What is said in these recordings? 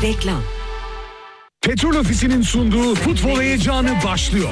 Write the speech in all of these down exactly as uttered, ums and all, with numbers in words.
Reklam. Petrol Ofisi'nin sunduğu futbol heyecanı başlıyor.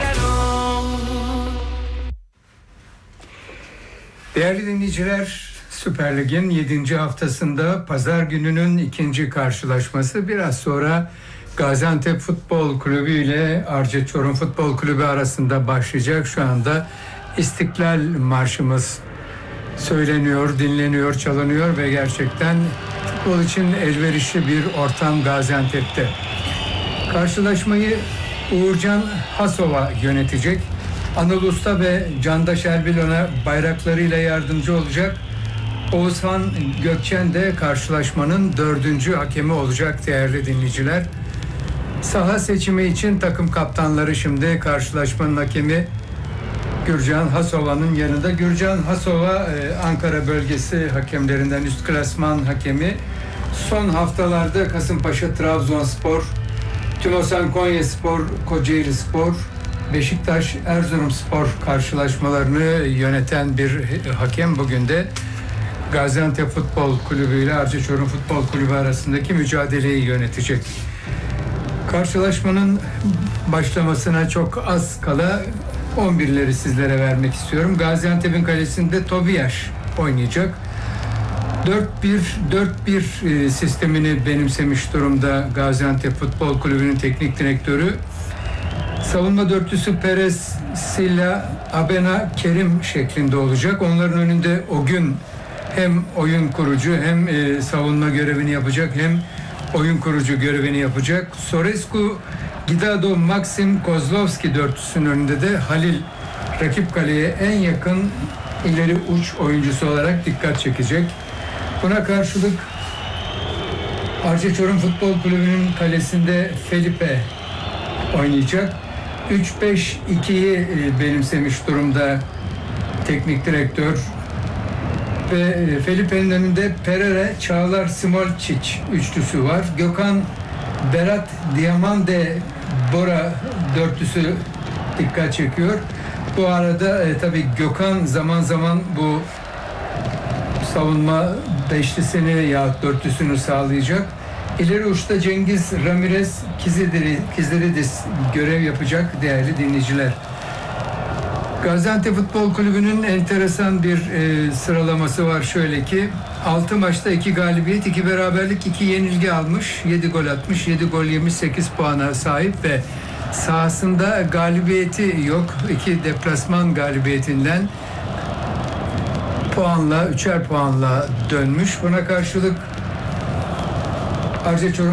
Değerli dinleyiciler, Süper Lig'in yedinci haftasında pazar gününün ikinci karşılaşması biraz sonra Gaziantep Futbol Kulübü ile Arca Çorum Futbol Kulübü arasında başlayacak. Şu anda İstiklal Marşımız söyleniyor, dinleniyor, çalınıyor ve gerçekten futbol için elverişli bir ortam Gaziantep'te. Karşılaşmayı Uğurcan Hasova yönetecek. Anıl Usta ve Candaş Erbil ona bayraklarıyla yardımcı olacak. Oğuzhan Gökçen de karşılaşmanın dördüncü hakemi olacak değerli dinleyiciler. Saha seçimi için takım kaptanları şimdi karşılaşmanın hakemi Gürcan Hasova'nın yanında. Gürcan Hasova Ankara bölgesi hakemlerinden, üst klasman hakemi. Son haftalarda Kasımpaşa, Trabzonspor, Tümosan Konyaspor, Kocaelispor, Beşiktaş, Erzurumspor karşılaşmalarını yöneten bir hakem. Bugün de Gaziantep Futbol Kulübü ile Arca Çorum Futbol Kulübü arasındaki mücadeleyi yönetecek. Karşılaşmanın başlamasına çok az kala on birleri sizlere vermek istiyorum. Gaziantep'in kalesinde Tobias oynayacak. dört bir dört bir sistemini benimsemiş durumda Gaziantep Futbol Kulübü'nün teknik direktörü. Savunma dörtlüsü Perez, Silla, Abena, Kerim şeklinde olacak. Onların önünde o gün hem oyun kurucu hem e, savunma görevini yapacak hem oyun kurucu görevini yapacak. Sorescu, Gidado, Maxim, Kozlovski dörtlüsünün önünde de Halil, rakip kaleye en yakın ileri uç oyuncusu olarak dikkat çekecek. Buna karşılık Arca Çorum Futbol Kulübü'nün kalesinde Felipe oynayacak. üç beş ikiyi benimsemiş durumda teknik direktör. Ve Felipe'nin önünde Pereira, Çağlar, Smolcic üçlüsü var. Gökhan, Berat, Diamande, Bora dörtlüsü dikkat çekiyor. Bu arada e, tabii Gökhan zaman zaman bu savunma beşlisini ya dörtlüsünü sağlayacak. İleri uçta Cengiz, Ramirez, Kizilidis görev yapacak değerli dinleyiciler. Gaziantep Futbol Kulübü'nün enteresan bir e, sıralaması var şöyle ki altı maçta iki galibiyet, iki beraberlik, iki yenilgi almış, yedi gol atmış, yedi gol yemiş, sekiz puana sahip ve sahasında galibiyeti yok. iki deplasman galibiyetinden puanla, üçer puanla dönmüş. Buna karşılık Arca Çorum